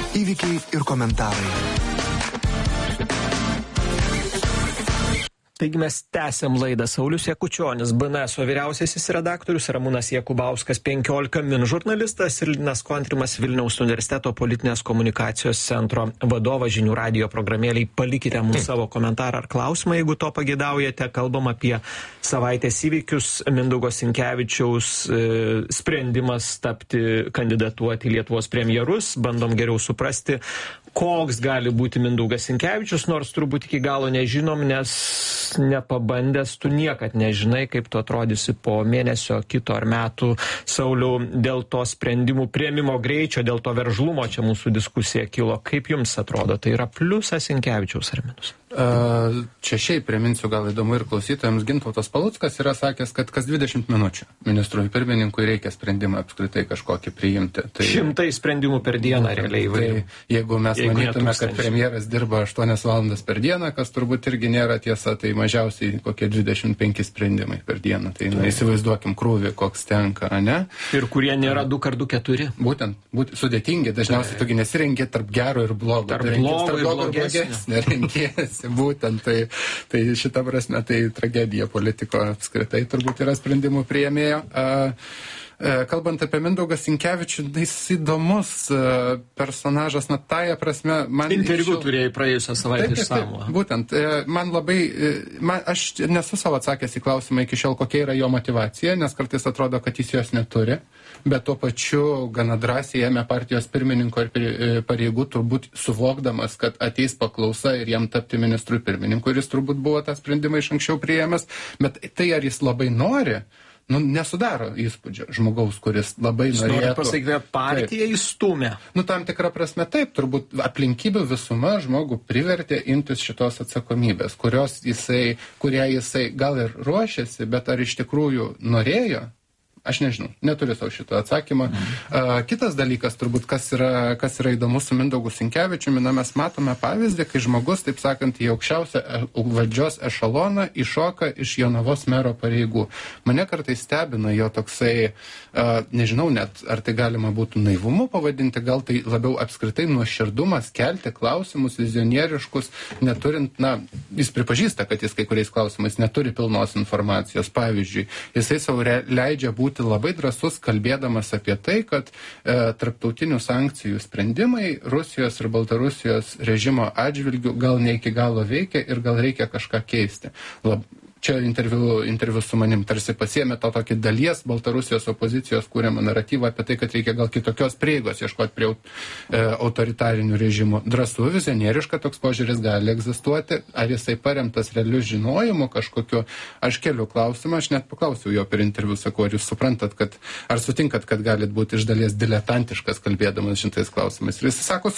Įvykiai ir komentarai. Taigi mes tęsiam laidą. Saulius Jakučionis, BNSO vyriausiasis redaktorius, Ramūnas Jakubauskas, 15 min žurnalistas ir Linas Kontrimas, Vilniaus universiteto politinės komunikacijos centro vadovas. Žinių radijo programėlėj palikite mums savo komentarą ar klausimą, jeigu to pageidaujate. Kalbam apie savaitės įvykius. Mindaugo Sinkevičiaus sprendimas kandidatuoti Lietuvos premjerus. Bandom geriau suprasti, koks gali būti Mindaugas Sinkevičius, nors turbūt iki galo nežinom, nes nepabandęs tu niekad nežinai, kaip tu atrodysi po mėnesio, kito ar metų. Sauliau, dėl to sprendimų priėmimo greičio, dėl to veržlumo čia mūsų diskusija kilo. Kaip jums atrodo, tai yra pliusas Sinkevičiaus ar minus? Čia šiaip priminsiu, gal įdomu ir klausytojams, Gintautas Paluckas yra sakęs, kad kas 20 minučių ministrui pirmininkui reikia sprendimą apskritai kažkokį priimti. Tai 100 sprendimų per dieną realiai. Tai jeigu mes manytume, kad premjeras dirba 8 valandas per dieną, kas turbūt irgi nėra tiesa, tai mažiausiai kokie 25 sprendimai per dieną. Tai įsivaizduokim krūvį, koks tenka, ne? Ir kurie nėra 2x4. Būtent sudėtingi, dažniausiai togi nesirengi tarp gero ir blogo. Tarp blogo ir blogesnio. Rengiesi, būtent, tai šita prasme, tai tragedija politiko apskritai turbūt yra sprendimų priėmėjo. Kalbant apie Mindaugą Sinkevičių, jis įdomus personažas, na tąją prasme... Interviu turėjai praėjusią savaitę išsamų. Būtent, man labai... aš nesu savo atsakęs į klausimą iki šiol, kokia yra jo motyvacija, nes kartais atrodo, kad jis jos neturi, bet tuo pačiu gana drąsiai ėmė partijos pirmininko ir pareigų, turbūt suvokdamas, kad ateis paklausa ir jam tapti ministrui pirmininku, ir jis turbūt buvo tą sprendimą iš anksčiau priėmęs, bet tai ar jis labai nori, nesudaro įspūdžio žmogaus, kuris labai norėtų. Pasakyti, partija įstumė. Tam tikrą prasme taip, turbūt aplinkybių visuma žmogų privertė imtis šitos atsakomybės, kurią jisai gal ir ruošėsi, bet ar iš tikrųjų norėjo? Aš nežinau, neturiu savo šito atsakymą. Kitas dalykas, turbūt, kas yra įdomu su Mindaugu Sinkevičiumi, mes matome pavyzdį, kai žmogus, taip sakant, į aukščiausią valdžios ešaloną iššoka iš Jonavos mero pareigų. Mane kartais stebina jo toksai, nežinau net, ar tai galima būtų naivumu pavadinti, gal tai labiau apskritai nuoširdumas kelti klausimus vizionieriškus, neturint, jis pripažįsta, kad jis kai kuriais klausimais neturi pilnos informacijos. Pavyzdžiui, jisai savo leidžia būti labai drąsus, kalbėdamas apie tai, kad tarptautinių sankcijų sprendimai Rusijos ir Baltarusijos režimo atžvilgių gal ne iki galo veikia ir gal reikia kažką keisti. Čia interviu su manim tarsi pasiėmė to tokį dalies Baltarusijos opozicijos kūriamą naratyvą apie tai, kad reikia gal kitokios prieigos ieškoti prie autoritarinių režimų. Drąsu, vizionieriška toks požiūris gali egzistuoti. Ar jisai paremtas realiu žinojimu kažkokiu? Aš keliu klausimą, aš net paklausiau jo per interviu, sakau, ar jūs suprantat, ar sutinkat, kad galit būti iš dalies diletantiškas kalbėdamas šitais klausimais. Ir jis sako,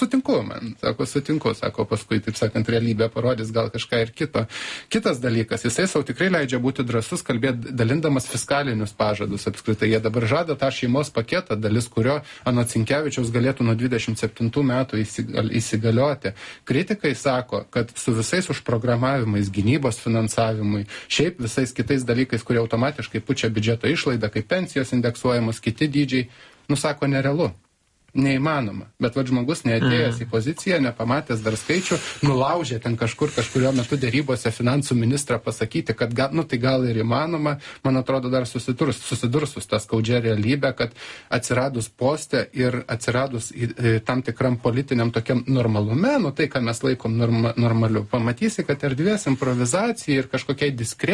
sutinku, sako, paskui, taip sakant, realybė parodys gal kažką ir kito. Kitas dalykas, jisai tikrai leidžia būti drąsus, kalbėti, dalindamas fiskalinius pažadus apskritai. Jie dabar žada tą šeimos paketą, dalis kurio anot Sinkevičiaus galėtų nuo 27 metų įsigalioti. Kritikai sako, kad su visais užprogramavimais, gynybos finansavimui, šiaip visais kitais dalykais, kurie automatiškai pučia biudžeto išlaidą, kaip pensijos indeksuojamos, kiti dydžiai, sako nerealu. Neįmanoma. Bet žmogus neatėjęs į poziciją, nepamatęs dar skaičių, nulaužė ten kažkurio metu dėrybose finansų ministrą pasakyti, kad tai gal ir įmanoma, man atrodo dar susidurs su tą skaudžią realybę, kad atsiradus poste ir atsiradus tam tikram politiniam tokiam normalume, tai, ką mes laikom normaliu, pamatysi, kad erdvės improvizacijai ir kažkokiai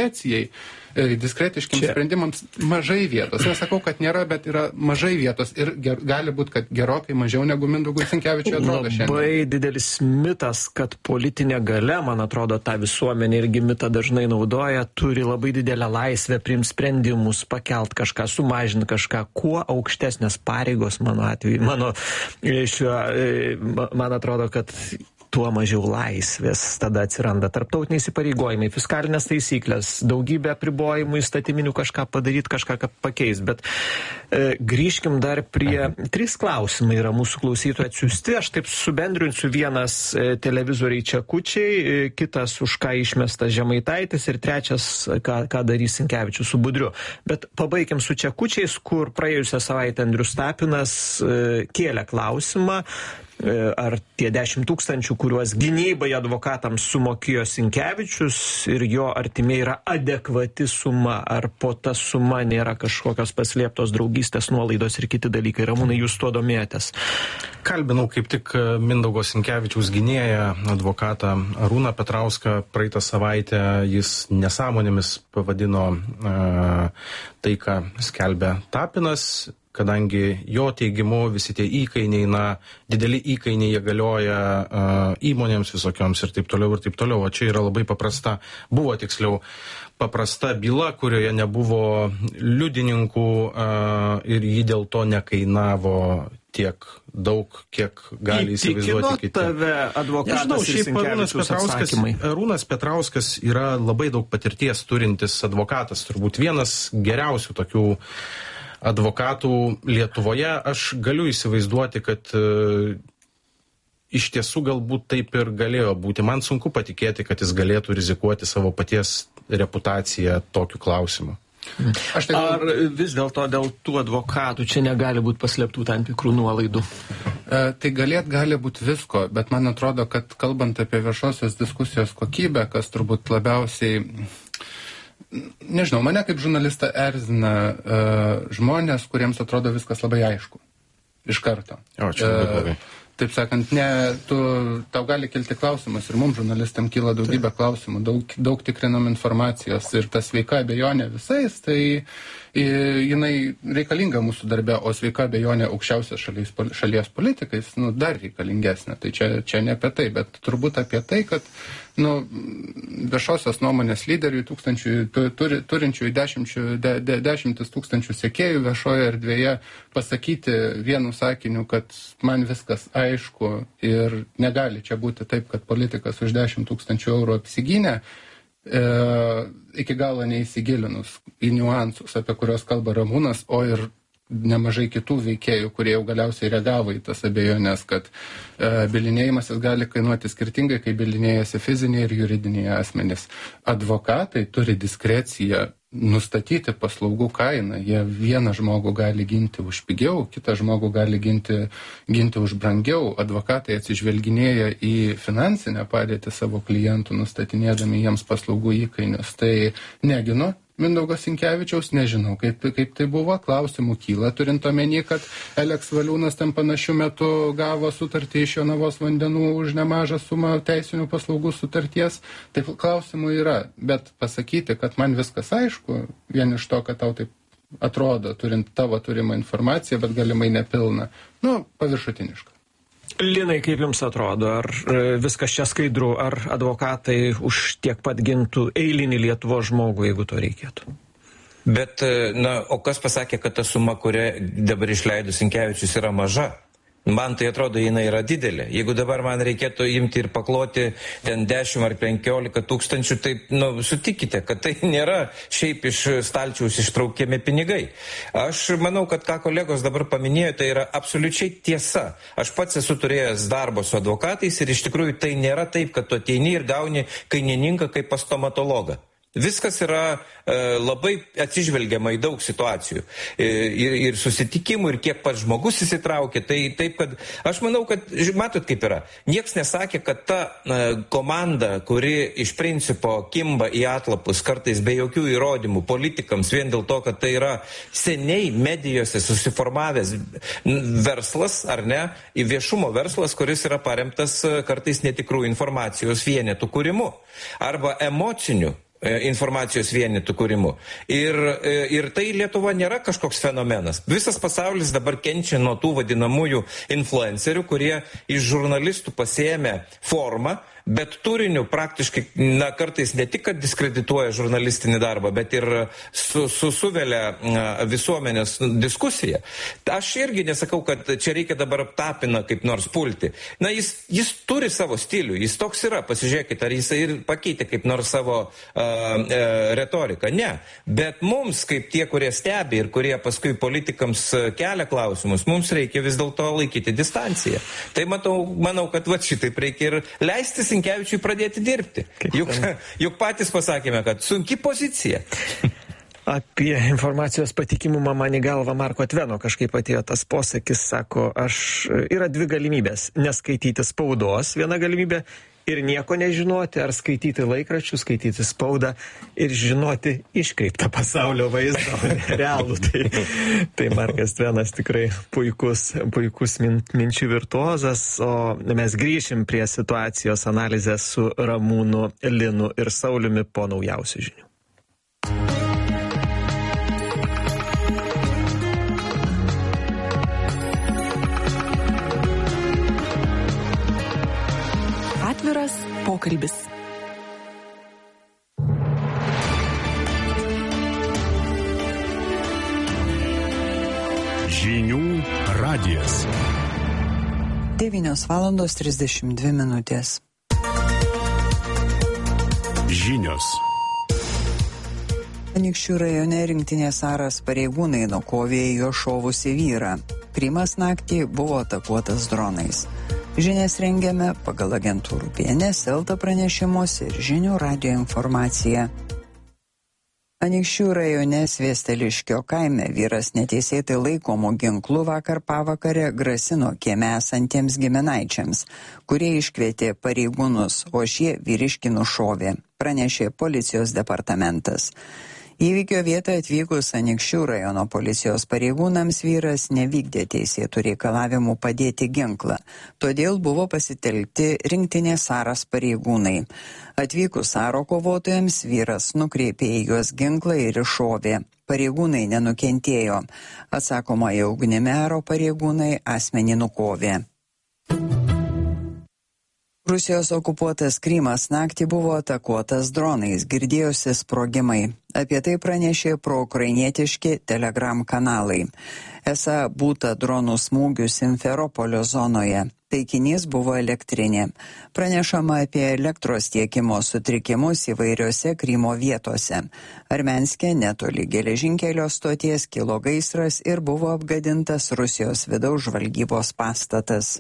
diskretiškiams sprendimams mažai vietos. Nesakau, kad nėra, bet yra mažai vietos ir gali būti, kad gerokai mažiau negu Mindaugui Sinkevičiui atrodo šiandien. Labai didelis mitas, kad politinė galia, man atrodo, tą visuomenė irgi mitą dažnai naudoja, turi labai didelę laisvę priimti sprendimus, pakelt kažką, sumažinti kažką, kuo aukštesnės pareigos, mano atveju, man atrodo, kad tuo mažiau laisvės tada atsiranda tarptautiniai įsipareigojimai, fiskalinės taisyklės, daugybė apribojimų įstatyminių kažką padaryti, kažką pakeis. Bet grįžkim dar prie 3 klausimai yra mūsų klausytojų atsiųsti. Aš taip subendrinsiu: vienas televizoriai čekučiai, kitas už ką išmestas Žemaitaitis ir trečias ką darys Sinkevičius su Budriu. Bet pabaigiam su čekučiais, kur praėjusią savaitę Andrius Tapinas kėlė klausimą ar tie 10 000, kuriuos gynybai advokatams sumokėjo Sinkevičius ir jo artimiai yra adekvati suma, ar po ta suma nėra kažkokios paslėptos draugystės nuolaidos ir kiti dalykai. Ramūnai, jūs tuo domėjotės? Kalbinau kaip tik Mindaugo Sinkevičiaus gynėją, advokatą Arūną Petrauską. Praeitą savaitę jis nesąmonėmis pavadino tai, ką skelbia Tapinas, kadangi jo teigimu visi tie įkainiai, dideli įkainiai jie galioja įmonėms visokioms ir taip toliau. O čia yra labai paprasta byla, kurioje nebuvo liudininkų ir ji dėl to nekainavo tiek daug, kiek gali įsivaizduoti kiti. Įtikino tave advokatas ir Sinkevičiaus atsakymai? Arūnas Petrauskas yra labai daug patirties turintis advokatas, turbūt vienas geriausių tokių advokatų Lietuvoje. Aš galiu įsivaizduoti, kad iš tiesų galbūt taip ir galėjo būti. Man sunku patikėti, kad jis galėtų rizikuoti savo paties reputaciją tokiu klausimu. Ar vis dėlto dėl tų advokatų čia negali būti paslėptų tam tikrų nuolaidų? Tai gali būti visko, bet man atrodo, kad kalbant apie viešosios diskusijos kokybę, kas turbūt labiausiai... Nežinau, mane kaip žurnalistą erzina žmonės, kuriems atrodo viskas labai aišku. Iš karto. Taip sakant, tau gali kilti klausimas ir mums žurnalistam kyla daugybė klausimų, daug tikrinam informacijos ir ta sveika abejonė visais, tai jinai reikalinga mūsų darbe, o sveika abejonė aukščiausios šalies politikais, dar reikalingesnė. Tai čia ne apie tai, bet turbūt apie tai, kad viešosios nuomonės lyderių turinčių 10 000 sekėjų viešoje erdvėje pasakyti vienu sakiniu, kad man viskas aišku ir negali čia būti taip, kad politikas už 10 000 eurų apsigynė, iki galo neįsigilinus į niuansus, apie kurios kalba Ramūnas, o ir nemažai kitų veikėjų, kurie jau galiausiai reagavo į tas abejonės, kad bylinėjimasis gali kainuoti skirtingai, kai bylinėjasi fiziniai ir juridiniai asmenys. Advokatai turi diskreciją nustatyti paslaugų kainą. Jie vieną žmogų gali ginti už pigiau, kitą žmogų gali ginti už brangiau. Advokatai atsižvelginėja į finansinę padėtį savo klientų, nustatinėdami jiems paslaugų įkainius. Tai neginu Mindaugo Sinkevičiaus, nežinau, kaip tai buvo, klausimų kyla, turint omeny, kad Eleks Valiūnas ten panašiu metu gavo sutartį iš Jonavos vandenų už nemažą sumą teisinių paslaugų sutarties, tai klausimų yra, bet pasakyti, kad man viskas aišku, vien iš to, kad tau taip atrodo, turint tavo turimą informaciją, bet galimai nepilną, paviršutiniška. Linai, kaip jums atrodo, ar viskas čia skaidru, ar advokatai už tiek pat gintų eilinį Lietuvos žmogų, jeigu to reikėtų? Bet, o kas pasakė, kad ta suma, kurią dabar išleido Sinkevičius, yra maža? Man tai atrodo, jinai yra didelė. Jeigu dabar man reikėtų imti ir pakloti ten 10 ar 15 tūkstančių, tai sutikite, kad tai nėra šiaip iš stalčiaus ištraukiami pinigai. Aš manau, kad ką kolegos dabar paminėjo, tai yra absoliučiai tiesa. Aš pats esu turėjęs darbo su advokatais ir iš tikrųjų tai nėra taip, kad tu ateini ir gauni kainininką kaip pas stomatologą. Viskas yra labai atsižvelgiama į daug situacijų ir susitikimų, ir kiek pats žmogus įsitraukia. Tai taip, kad aš manau, kad, matot kaip yra, nieks nesakė, kad ta komanda, kuri iš principo kimba į atlapus, kartais be jokių įrodymų politikams, vien dėl to, kad tai yra seniai medijose susiformavęs verslas, ar ne, į viešumo verslas, kuris yra paremtas kartais netikrų informacijos vienetų kūrimu arba emocinių informacijos vienetų kūrimu. Ir tai Lietuva nėra kažkoks fenomenas. Visas pasaulis dabar kenčia nuo tų vadinamųjų influencerių, kurie iš žurnalistų pasiėmė formą, bet turiniu praktiškai, kartais ne tik, kad diskredituoja žurnalistinį darbą, bet ir suvelia visuomenės diskusiją. Aš irgi nesakau, kad čia reikia dabar Tapiną kaip nors pulti. Jis turi savo stilių, jis toks yra, pasižiūrėkit, ar jis ir pakeitė kaip nors savo retoriką. Ne, bet mums, kaip tie, kurie stebi ir kurie paskui politikams kelia klausimus, mums reikia vis dėlto laikyti distanciją. Tai manau, kad šitaip reikia ir leisti Sinkevičiui pradėti dirbti. Juk patys pasakėme, kad sunki pozicija. Apie informacijos patikimumą man į galvą Marko Tveno kažkaip atėjo tas posakis, sako, yra dvi galimybės. Neskaityti spaudos, viena galimybė, ir nieko nežinoti, ar skaityti laikraščius, skaityti spaudą ir žinoti iškreiptą pasaulio vaizdą, realų. Tai Markas Tvenas tikrai puikus minčių virtuozas, o mes grįšim prie situacijos analizės su Ramūnu, Linu ir Sauliumi po naujausių žinių. Atviras pokalbis. Žinių radijas. 9:32. Žinios. Anykščių rajone rinktinės Aras pareigūnai nukovė jo šovusį vyrą. Krymas naktį buvo atakuotas dronais. Žinias rengiame pagal agentūrų BNS, Elta pranešimus ir Žinių radijo informaciją. Anykščių rajone Sviesteliškio kaime vyras neteisėtai laikomų ginklų vakar pavakarę grasino kieme esantiems giminaičiams, kurie iškvietė pareigūnus, o šie vyriškį nušovė, pranešė policijos departamentas. Įvykio vietą atvykus Anykščių rajono policijos pareigūnams vyras nevykdė teisėtų reikalavimų padėti ginklą, todėl buvo pasitelkti rinktinės Aras pareigūnai. Atvykus Aro kovotojams vyras nukreipė į juos ginklą ir iššovė. Pareigūnai nenukentėjo. Atsakomąją ugnimi Aro pareigūnai asmenį nukovė. Rusijos okupuotas Krymas naktį buvo atakuotas dronais, girdėjosi sprogimai. Apie tai pranešė proukrainietiški Telegram kanalai. Esą būta dronų smūgių Simferopolio zonoje. Taikinys buvo elektrinė. Pranešama apie elektros tiekimo sutrikimus įvairiose Krymo vietose. Armenske netoli geležinkelio stoties kilo gaisras ir buvo apgadintas Rusijos vidaus žvalgybos pastatas.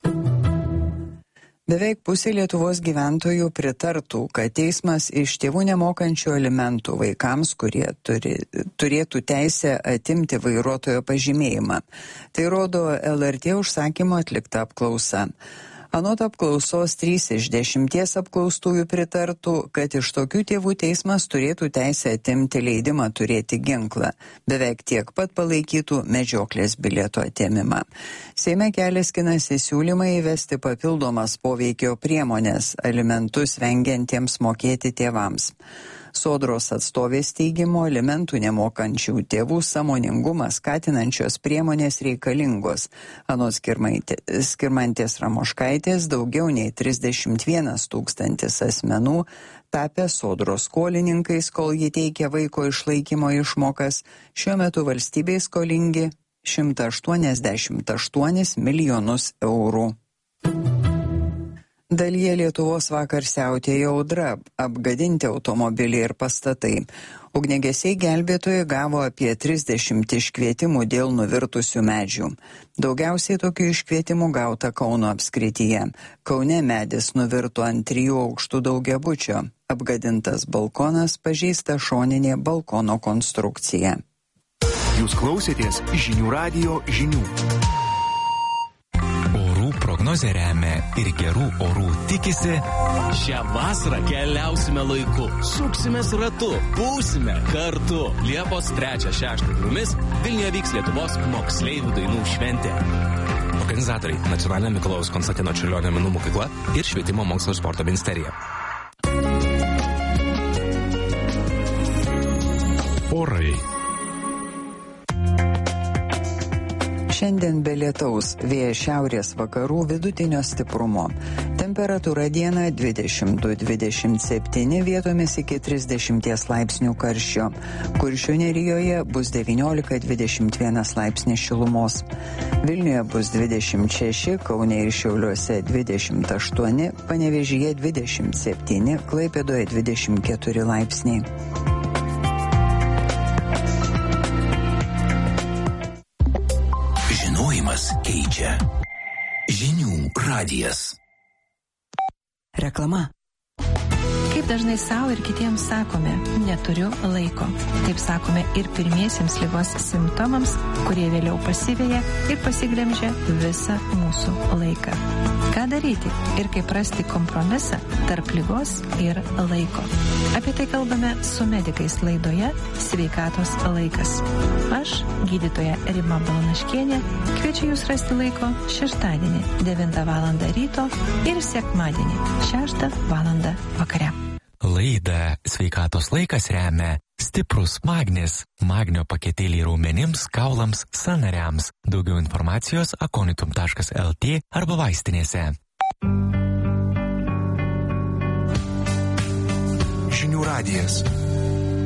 Beveik pusė Lietuvos gyventojų pritartų, kad teismas iš tėvų nemokančių alimentų vaikams, kurie turėtų teisę atimti vairuotojo pažymėjimą. Tai rodo LRT užsakymo atlikta apklausa. Anot apklausos 3 iš 10 apklaustųjų pritartų, kad iš tokių tėvų teismas turėtų teisę atimti leidimą turėti ginklą. Beveik tiek pat palaikytų medžioklės bilieto atėmimą. Seime kelias skinasi siūlymai įvesti papildomas poveikio priemonės alimentus vengiantiems mokėti tėvams. Sodros atstovės teigimu, alimentų nemokančių tėvų sąmoningumas skatinančios priemonės reikalingos. Anot Skirmantės Ramoškaitės, daugiau nei 31 000 asmenų tapę sodros skolininkais, kol jie teikia vaiko išlaikymo išmokas, šiuo metu valstybei skolingi 188 milijonus eurų. Dalyje Lietuvos vakar siautėjo audra, apgadinti automobiliai ir pastatai. Ugniagesiai gelbėtojai gavo apie 30 iškvietimų dėl nuvirtusių medžių. Daugiausiai tokių iškvietimų gauta Kauno apskrityje. Kaune medis nuvirto ant 3 aukštų daugiabučio. Apgadintas balkonas, pažeista šoninė balkono konstrukcija. Jūs klausėtės Žinių radijo žinių. Prognozė remia ir gerų orų tikisi. Šią vasarą keliausime laiku, suksimės ratu, būsime kartu. Liepos 3-6 dienomis Vilniuje vyks Lietuvos moksleivių dainų šventė. Organizatoriai – Nacionalinė Mikalojaus Konstantino Čiurlionio menų mokykla ir Švietimo mokslo ir sporto ministerija. Orai. Šiandien be lietaus, vėjas šiaurės vakarų vidutinio stiprumo. Temperatūra dieną 22-27, vietomis iki 30 laipsnių karščio. Kuršių nerijoje bus 19-21 laipsnis šilumos. Vilniuje bus 26, Kaune ir Šiauliuose 28, Panevėžyje 27, Klaipėdoje 24 laipsniai. Keičia. Žinių radijas. Reklama. Kaip dažnai savo ir kitiems sakome, neturiu laiko. Taip sakome ir pirmiesiems ligos simptomams, kurie vėliau pasiveja ir pasiglemžia visą mūsų laiką. Ką daryti ir kaip rasti kompromisą tarp ligos ir laiko? Apie tai kalbame su medikais laidoje Sveikatos laikas. Aš, gydytoja Rima Balanaškienė, kviečiu jūs rasti laiko šeštadienį 9 val. Ryto ir sekmadienį 6 val. Vakare. Laidą Sveikatos laikas remia stiprus magnis. Magnio paketėliai raumenims, kaulams, sąnariams. Daugiau informacijos akonitum.lt arba vaistinėse. Žinių radijas.